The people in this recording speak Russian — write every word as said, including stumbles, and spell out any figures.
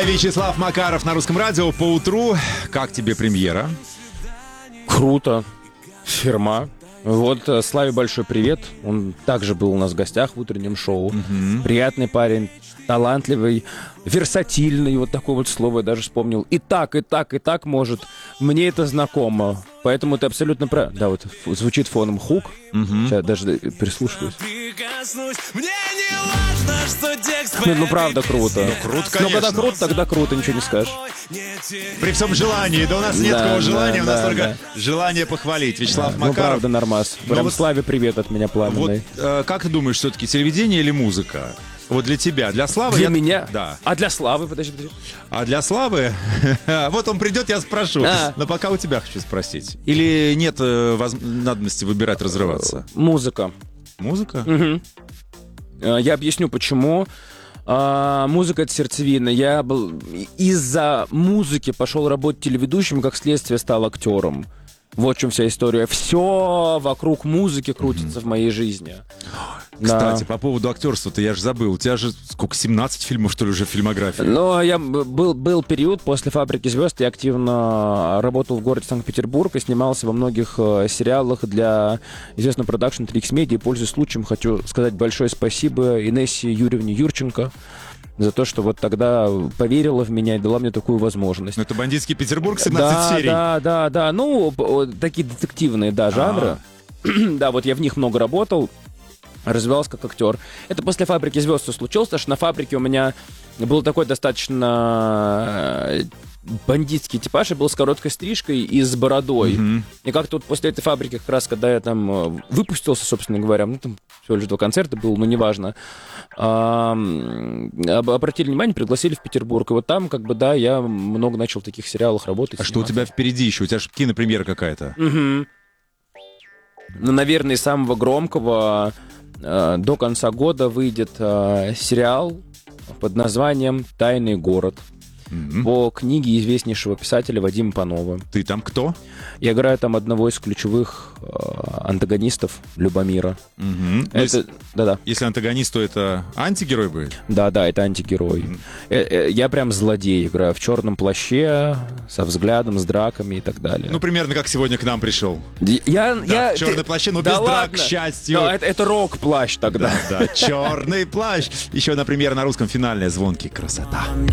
Вячеслав Макаров на Русском радио. По утру. Как тебе премьера? Круто. Фирма. Вот Славе большой привет. Он также был у нас в гостях в утреннем шоу. Угу. Приятный парень, талантливый, версатильный. Вот такое вот слово я даже вспомнил. И так, и так, и так может. Мне это знакомо. Поэтому ты абсолютно прав. Да, вот звучит фоном хук. Угу. Сейчас даже прислушиваюсь. Мне не важно, что текст. Ну, ну правда круто. Ну, круто, Ну, когда конечно. круто, тогда круто, ничего не скажешь. При всем желании. Да у нас нет Да, такого да, желания, у нас да, только желание похвалить. Вячеслав Ну, Макаров. правда, нормас. Ну, Прям вот- Славе привет от меня Вот пламенный. э, как ты думаешь, все-таки телевидение или музыка? Вот для тебя, для Славы... Для я- меня? Да. А для Славы, подожди, подожди. А для Славы... Вот он придет, я спрошу. А. Но пока у тебя хочу спросить. Или нет э, воз- надобности выбирать, разрываться? Музыка. Музыка? Мгм. Э, Я объясню, почему. А, музыка — это сердцевина. Я был из-за музыки пошел работать телеведущим, как следствие стал актером. Вот в чем вся история. Все вокруг музыки крутится в моей жизни. Кстати, Да. по поводу актерства-то я же забыл. У тебя же сколько, семнадцать фильмов, что ли, уже в фильмографии? Но я б- был, был период после «Фабрики звезд», я активно работал в городе Санкт-Петербург и снимался во многих э, сериалах для известного продакшн три икс Media. И, пользуясь случаем, хочу сказать большое спасибо Инессе Юрьевне Юрченко за то, что вот тогда поверила в меня и дала мне такую возможность. Ну, это «Бандитский Петербург», семнадцать Да, серий. да, да, да. Ну, п- о, такие детективные, да, жанры. Да, вот я в них много работал, развивался как актер. Это после «Фабрики звезд» все случилось, потому что на «Фабрике» у меня был такой достаточно э, бандитский типаж, я был с короткой стрижкой и с бородой. Мгм. И как-то вот после этой «Фабрики», как раз когда я там э, выпустился, собственно говоря, ну там всего лишь два концерта было, но неважно, а, м, об- обратили внимание, пригласили в Петербург. И вот там, как бы, да, я много начал в таких сериалах работать. А что у тебя впереди еще? У тебя же кинопремьера какая-то. Мгм. Ну, наверное, из самого громкого э, до конца года выйдет э, сериал под названием «Тайный город» Мгм. по книге известнейшего писателя Вадима Панова. Ты там кто? Я играю там одного из ключевых э, антагонистов Любомира. Мгм. Ну, Это, Если, да-да, если антагонист, то это антигерой будет? да-да, это антигерой. Мгм. Э, э, Я прям злодей, играю в черном плаще, со взглядом, с драками и так далее. Ну, примерно как сегодня к нам пришел. я, Да, я, в черной ты- плаще, но да без драк, ладно. к счастью. Да, это, это рок-плащ тогда. Да, да, черный плащ. Еще, например, на русском финальная «Звонкий красота».